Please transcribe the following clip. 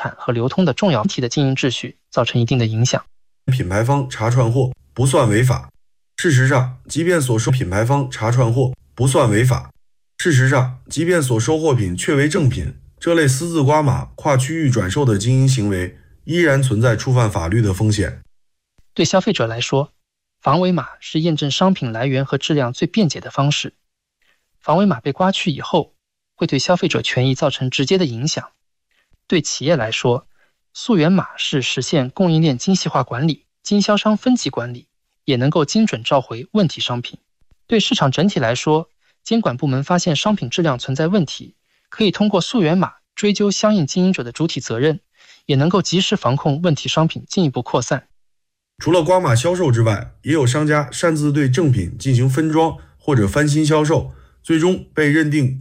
产和流通的重要体的经营秩序造成一定的影响。 品牌方查串货不算违法。事实上，即便所收品牌方查串货不算违法。事实上，即便所收货品确为正品，这类私自挂码、跨区域转售的经营行为依然存在触犯法律的风险。 对消费者来说，防伪码是验证商品来源和质量最便捷的方式。防伪码被刮去以后，会对消费者权益造成直接的影响。对企业来说，溯源码是实现供应链精细化管理、经销商分级管理，也能够精准召回问题商品。对市场整体来说，监管部门发现商品质量存在问题，可以通过溯源码追究相应经营者的主体责任，也能够及时防控问题商品进一步扩散。 除了挂码销售之外，也有商家擅自对正品进行分装或者翻新销售，最终被认定